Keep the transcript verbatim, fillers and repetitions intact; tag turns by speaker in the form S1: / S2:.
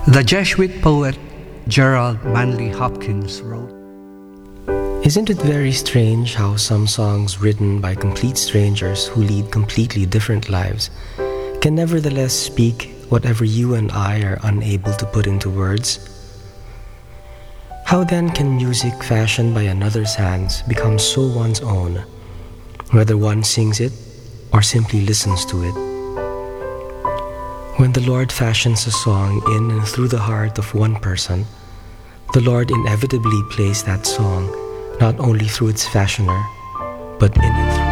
S1: The Jesuit poet Gerald Manley Hopkins wrote,
S2: "Isn't it very strange how some songs written by complete strangers who lead completely different lives can nevertheless speak whatever you and I are unable to put into words? How then can music fashioned by another's hands become so one's own, whether one sings it or simply listens to it? When the Lord fashions a song in and through the heart of one person, the Lord inevitably plays that song not only through its fashioner, but in and through